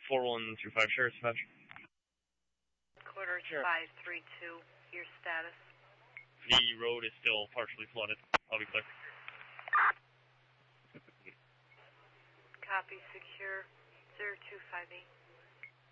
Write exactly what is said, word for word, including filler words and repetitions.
four one three five, sure, dispatch. Quarter Sure. five three two, your status? The road is still partially flooded. I'll be clear. Copy, secure, zero two five eight.